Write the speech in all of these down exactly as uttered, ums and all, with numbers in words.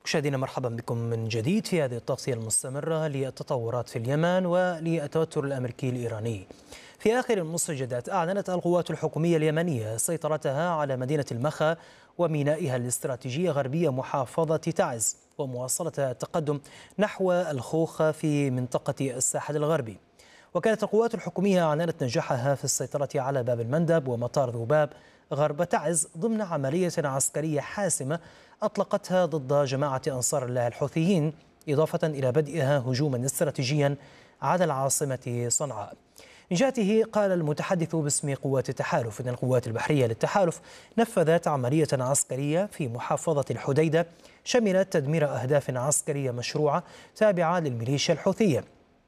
مشاهدينا مرحبا بكم من جديد في هذه التغطية المستمرة للتطورات في اليمن وللتوتر الأمريكي الإيراني. في آخر المستجدات أعلنت القوات الحكومية اليمنية سيطرتها على مدينة المخا ومينائها الاستراتيجي غربية محافظة تعز، ومواصلة التقدم نحو الخوخ في منطقة الساحل الغربي. وكانت القوات الحكومية أعلنت نجاحها في السيطرة على باب المندب ومطار ذباب غرب تعز ضمن عملية عسكرية حاسمة أطلقتها ضد جماعة أنصار الله الحوثيين، إضافة إلى بدئها هجوما استراتيجيا على العاصمة صنعاء. من جهته قال المتحدث باسم قوات التحالف إن القوات البحرية للتحالف نفذت عملية عسكرية في محافظة الحديدة شملت تدمير أهداف عسكرية مشروعة تابعة للميليشيا الحوثية.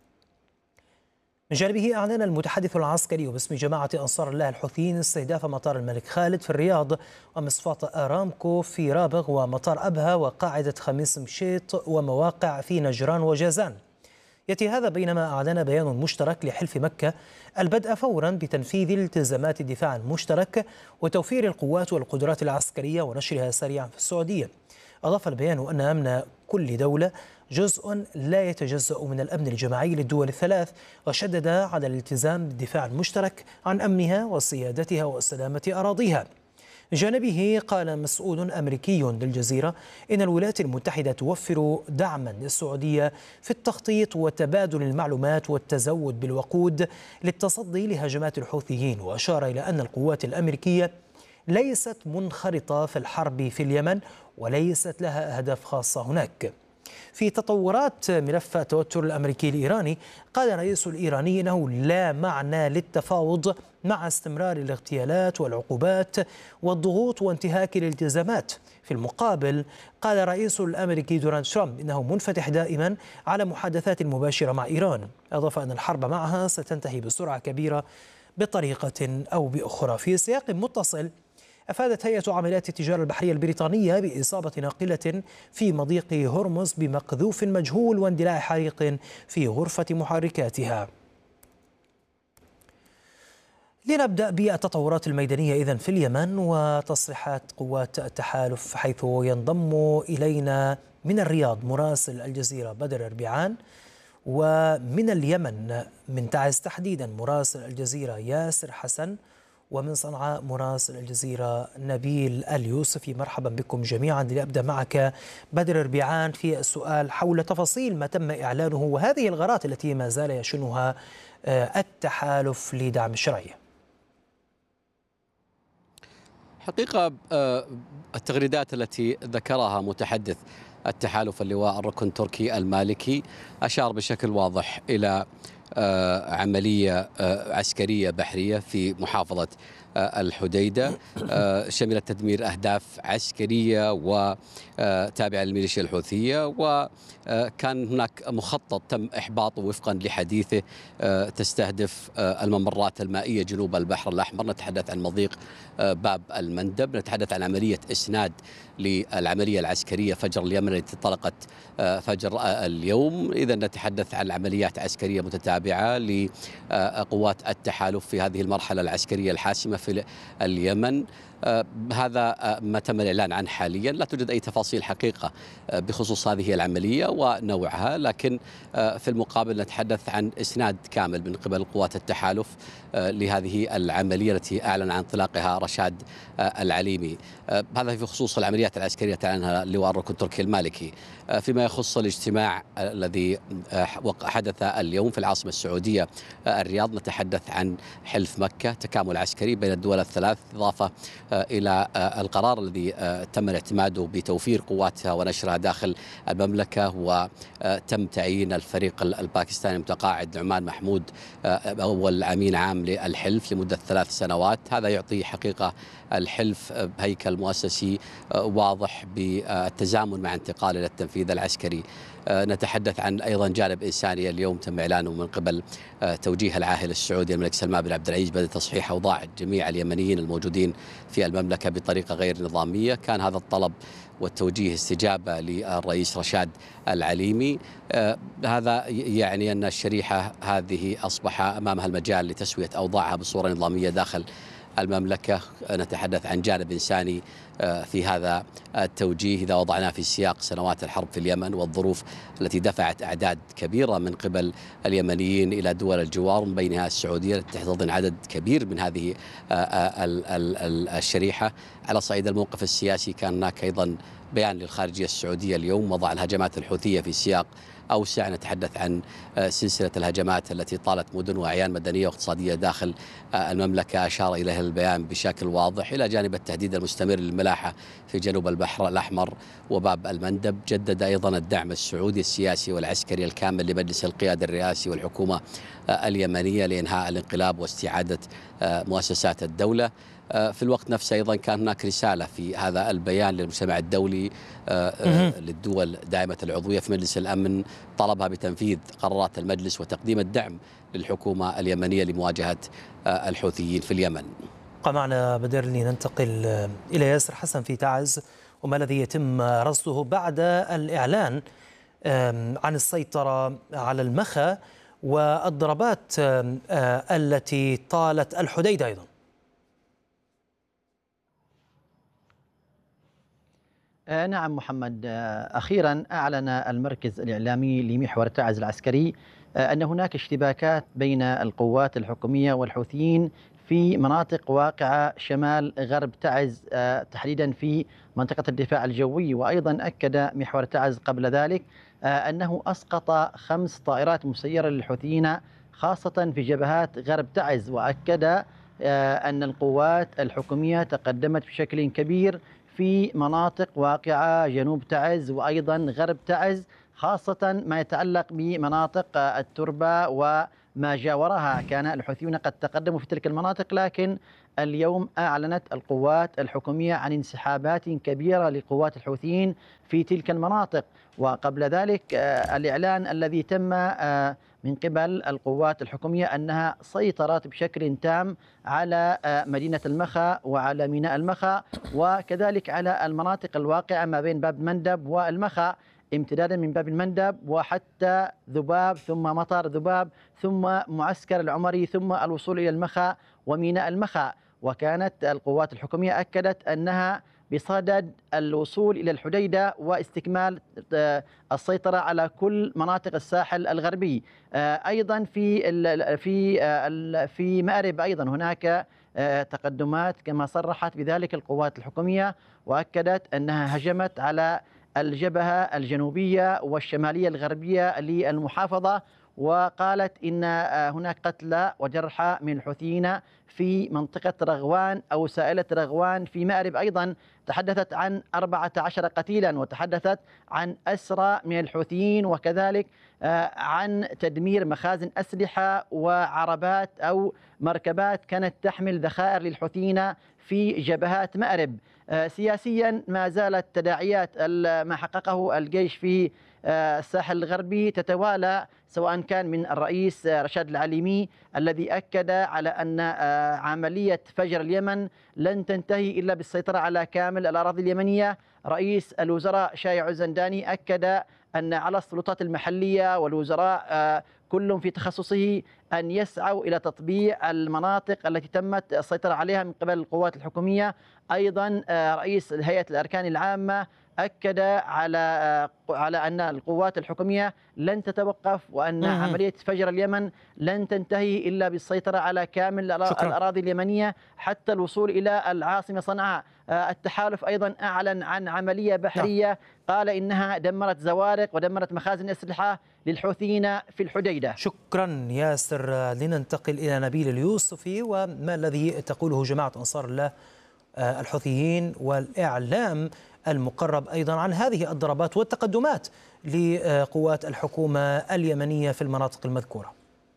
من جانبه أعلن المتحدث العسكري باسم جماعة أنصار الله الحوثيين استهداف مطار الملك خالد في الرياض ومصفاة آرامكو في رابغ ومطار أبها وقاعدة خميس مشيط ومواقع في نجران وجازان. يأتي هذا بينما أعلن بيان مشترك لحلف مكة البدء فورا بتنفيذ التزامات الدفاع المشترك وتوفير القوات والقدرات العسكرية ونشرها سريعا في السعودية. أضاف البيان أن أمن كل دولة جزء لا يتجزأ من الأمن الجماعي للدول الثلاث، وشدد على الالتزام بالدفاع المشترك عن أمنها وسيادتها وسلامة أراضيها. جانبه قال مسؤول أمريكي للجزيرة إن الولايات المتحدة توفر دعما للسعودية في التخطيط وتبادل المعلومات والتزود بالوقود للتصدي لهجمات الحوثيين، وأشار إلى أن القوات الأمريكية ليست منخرطة في الحرب في اليمن وليست لها أهداف خاصة هناك. في تطورات ملف التوتر الأمريكي الإيراني قال الرئيس الإيراني إنه لا معنى للتفاوض مع استمرار الاغتيالات والعقوبات والضغوط وانتهاك الالتزامات. في المقابل قال الرئيس الأمريكي دونالد ترامب إنه منفتح دائما على محادثات مباشرة مع إيران. أضاف أن الحرب معها ستنتهي بسرعة كبيرة بطريقة أو بأخرى. في سياق متصل أفادت هيئة عمليات التجارة البحرية البريطانية بإصابة ناقلة في مضيق هرمز بمقذوف مجهول واندلاع حريق في غرفة محركاتها. لنبدأ بالتطورات الميدانية إذن في اليمن وتصريحات قوات التحالف، حيث ينضم إلينا من الرياض مراسل الجزيرة بدر ربيعان، ومن اليمن من تعز تحديدا مراسل الجزيرة ياسر حسن، ومن صنعاء مراسل الجزيرة نبيل اليوسفي. مرحبا بكم جميعا. لأبدأ معك بدر ربيعان في السؤال حول تفاصيل ما تم إعلانه وهذه الغارات التي ما زال يشنها التحالف لدعم الشرعية. حقيقة التغريدات التي ذكرها متحدث التحالف اللواء الركن تركي المالكي أشار بشكل واضح إلى عملية عسكرية بحرية في محافظة الحديدة شملت تدمير أهداف عسكرية وتابعة للميليشيا الحوثية، وكان هناك مخطط تم إحباطه وفقا لحديثه تستهدف الممرات المائية جنوب البحر الأحمر. نتحدث عن مضيق باب المندب، نتحدث عن عملية إسناد للعملية العسكرية فجر اليمن التي انطلقت فجر اليوم. إذا نتحدث عن عمليات عسكرية متتابعة لقوات التحالف في هذه المرحلة العسكرية الحاسمة في اليمن. آه هذا آه ما تم الإعلان عنه حاليا. لا توجد أي تفاصيل حقيقة آه بخصوص هذه العملية ونوعها، لكن آه في المقابل نتحدث عن إسناد كامل من قبل قوات التحالف آه لهذه العملية التي أعلن عن انطلاقها رشاد آه العليمي. آه هذا في خصوص العمليات العسكرية أعلنها اللواء الركن تركي المالكي. آه فيما يخص الاجتماع آه الذي آه حدث اليوم في العاصمة السعودية آه الرياض، نتحدث عن حلف مكة، تكامل عسكري بين الدول الثلاث، إضافة إلى القرار الذي تم اعتماده بتوفير قواتها ونشرها داخل المملكة، وتم تعيين الفريق الباكستاني المتقاعد نعمان محمود أول أمين عام للحلف لمدة ثلاث سنوات. هذا يعطي حقيقة الحلف هيكل مؤسسي واضح بالتزامن مع انتقال إلى التنفيذ العسكري. نتحدث عن أيضا جانب إنساني اليوم تم إعلانه من قبل توجيه العاهل السعودي الملك سلمان بن عبد العزيز بدأ تصحيح أوضاع جميع اليمنيين الموجودين في المملكة بطريقة غير نظامية. كان هذا الطلب والتوجيه استجابة للرئيس رشاد العليمي. آه هذا يعني أن الشريحة هذه أصبح أمامها المجال لتسوية أوضاعها بصورة نظامية داخل المملكة. نتحدث عن جانب إنساني في هذا التوجيه إذا وضعناه في سياق سنوات الحرب في اليمن والظروف التي دفعت أعداد كبيرة من قبل اليمنيين إلى دول الجوار من بينها السعودية التي تحتضن عدد كبير من هذه الشريحة. على صعيد الموقف السياسي كان هناك أيضا بيان للخارجية السعودية اليوم وضع الهجمات الحوثية في سياق أوسع، نتحدث عن سلسلة الهجمات التي طالت مدن وأعيان مدنية واقتصادية داخل المملكة. أشار إليها البيان بشكل واضح إلى جانب التهديد المستمر للملاحة في جنوب البحر الأحمر وباب المندب. جدد أيضا الدعم السعودي السياسي والعسكري الكامل لمجلس القيادة الرئاسي والحكومة اليمنية لإنهاء الانقلاب واستعادة مؤسسات الدولة. في الوقت نفسه أيضا كان هناك رسالة في هذا البيان للمجتمع الدولي للدول دائمة العضوية في مجلس الأمن طلبها بتنفيذ قرارات المجلس وتقديم الدعم للحكومة اليمنية لمواجهة الحوثيين في اليمن. بقى معنا بدر لننتقل إلى ياسر حسن في تعز، وما الذي يتم رصده بعد الإعلان عن السيطرة على المخا والضربات التي طالت الحديدة أيضا؟ نعم محمد، أخيرا أعلن المركز الإعلامي لمحور تعز العسكري أن هناك اشتباكات بين القوات الحكومية والحوثيين في مناطق واقعة شمال غرب تعز، تحديدا في منطقة الدفاع الجوي. وأيضا أكد محور تعز قبل ذلك أنه أسقط خمس طائرات مسيرة للحوثيين خاصة في جبهات غرب تعز، وأكد أن القوات الحكومية تقدمت بشكل كبير في مناطق واقعة جنوب تعز وأيضا غرب تعز، خاصة ما يتعلق بمناطق التربة وما جاورها. كان الحوثيون قد تقدموا في تلك المناطق، لكن اليوم أعلنت القوات الحكومية عن انسحابات كبيرة لقوات الحوثيين في تلك المناطق. وقبل ذلك الإعلان الذي تم من قبل القوات الحكومية أنها سيطرت بشكل تام على مدينة المخا وعلى ميناء المخا، وكذلك على المناطق الواقعة ما بين باب المندب والمخا، امتدادا من باب المندب وحتى ذباب ثم مطار ذباب ثم معسكر العمري ثم الوصول إلى المخا وميناء المخا. وكانت القوات الحكومية أكدت أنها بصدد الوصول إلى الحديدة واستكمال السيطرة على كل مناطق الساحل الغربي. أيضا في في في مأرب أيضا هناك تقدمات كما صرحت بذلك القوات الحكومية، وأكدت أنها هجمت على الجبهة الجنوبية والشمالية الغربية للمحافظة، وقالت إن هناك قتلى وجرحى من الحوثيين في منطقة رغوان أو سائلة رغوان في مأرب. أيضا تحدثت عن أربعة عشر قتيلا، وتحدثت عن أسرى من الحوثيين، وكذلك عن تدمير مخازن أسلحة وعربات أو مركبات كانت تحمل ذخائر للحوثيين في جبهات مأرب. سياسيا ما زالت تداعيات ما حققه الجيش في الساحل الغربي تتوالى، سواء كان من الرئيس رشاد العليمي الذي أكد على أن عملية فجر اليمن لن تنتهي إلا بالسيطرة على كامل الأراضي اليمنية. رئيس الوزراء شايع الزنداني أكد أن على السلطات المحلية والوزراء كل في تخصصه أن يسعوا إلى تطبيع المناطق التي تمت السيطرة عليها من قبل القوات الحكومية. أيضا رئيس هيئة الأركان العامة أكد على على أن القوات الحكومية لن تتوقف، وأن عملية فجر اليمن لن تنتهي إلا بالسيطرة على كامل الأراضي اليمنية حتى الوصول إلى العاصمة صنعاء. التحالف أيضا أعلن عن عملية بحرية قال إنها دمرت زوارق ودمرت مخازن أسلحة للحوثيين في الحديدة. شكرا ياسر. لننتقل إلى نبيل اليوسفي، وما الذي تقوله جماعة أنصار الله الحوثيين والإعلام المقرب أيضا عن هذه الضربات والتقدمات لقوات الحكومة اليمنية في المناطق المذكورة؟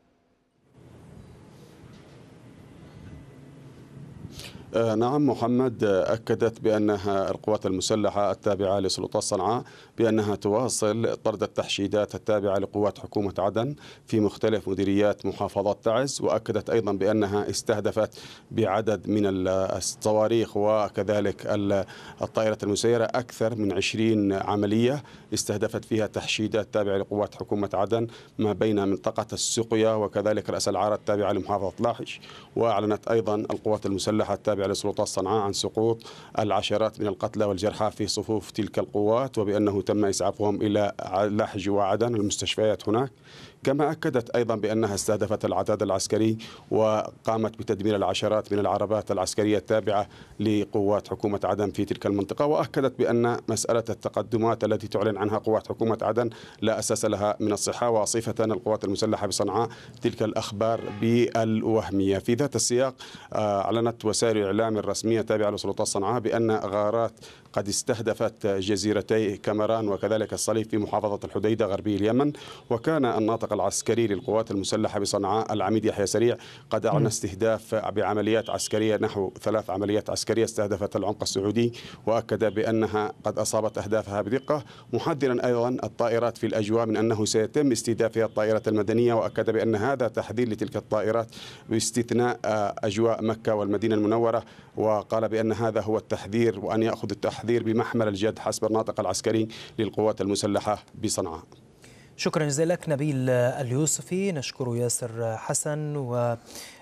نعم محمد، أكدت بأنها القوات المسلحة التابعة لسلطات صنعاء بأنها تواصل طرد التحشيدات التابعة لقوات حكومة عدن في مختلف مديريات محافظات تعز، وأكدت أيضا بأنها استهدفت بعدد من الصواريخ وكذلك الطائرات المسيرة أكثر من عشرين عملية استهدفت فيها تحشيدات تابعة لقوات حكومة عدن ما بين منطقة السقيا وكذلك رأس العار التابعة لمحافظة لاحش. وأعلنت أيضا القوات المسلحة التابعة التابعة للسلطات صنعاء عن سقوط العشرات من القتلى والجرحى في صفوف تلك القوات، وبأنه تم إسعافهم إلى لحج وعدن المستشفيات هناك. كما أكدت أيضا بأنها استهدفت العتاد العسكري وقامت بتدمير العشرات من العربات العسكرية التابعة لقوات حكومة عدن في تلك المنطقة. وأكدت بأن مسألة التقدمات التي تعلن عنها قوات حكومة عدن لا أساس لها من الصحة، وصفة القوات المسلحة بصنعاء تلك الأخبار بالوهمية. في ذات السياق أعلنت وسائل الإعلام الرسمية التابعة لسلطات صنعاء بأن غارات قد استهدفت جزيرتي كامران وكذلك الصليب في محافظة الحديدة غربي اليمن. وكان الناطق العسكري للقوات المسلحة بصنعاء العميد يحيى سريع قد أعلن استهداف بعمليات عسكرية نحو ثلاث عمليات عسكرية استهدفت العمق السعودي، وأكد بأنها قد أصابت أهدافها بدقة، محذرا أيضا الطائرات في الأجواء من أنه سيتم استهدافها الطائرة المدنية. وأكد بأن هذا تحذير لتلك الطائرات باستثناء أجواء مكة والمدينة المنورة، وقال بأن هذا هو التحذير وأن يأخذ التحذير بمحمل الجد حسب الناطق العسكري للقوات المسلحة بصنعاء. شكرا جزيلا لك نبيل اليوسفي. نشكر ياسر حسن، و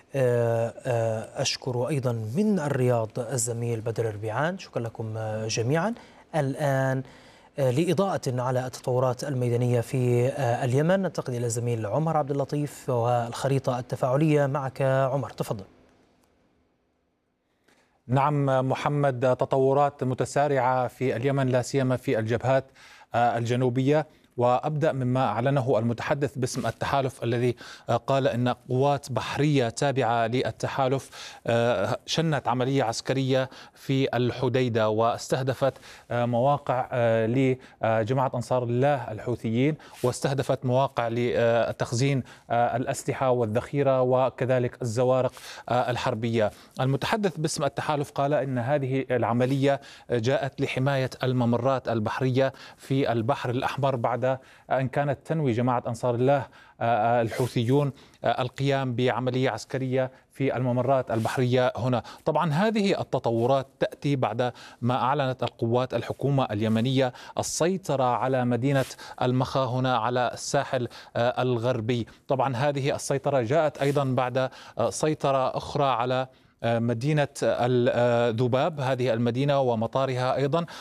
أشكر أيضا من الرياض الزميل بدر الربيعان. شكرا لكم جميعا. الآن لإضاءة على التطورات الميدانية في اليمن ننتقل إلى الزميل عمر عبد اللطيف والخريطة التفاعلية. معك عمر، تفضل. نعم محمد، تطورات متسارعة في اليمن لا سيما في الجبهات الجنوبية، وأبدأ مما أعلنه المتحدث باسم التحالف الذي قال إن قوات بحرية تابعة للتحالف شنت عملية عسكرية في الحديدة واستهدفت مواقع لجماعة أنصار الله الحوثيين، واستهدفت مواقع لتخزين الأسلحة والذخيرة وكذلك الزوارق الحربية. المتحدث باسم التحالف قال إن هذه العملية جاءت لحماية الممرات البحرية في البحر الأحمر بعد أن كانت تنوي جماعة أنصار الله الحوثيون القيام بعملية عسكرية في الممرات البحرية هنا. طبعا هذه التطورات تأتي بعد ما أعلنت القوات الحكومة اليمنية السيطرة على مدينة المخا هنا على الساحل الغربي. طبعا هذه السيطرة جاءت أيضا بعد سيطرة أخرى على مدينة الذباب، هذه المدينة ومطارها أيضا.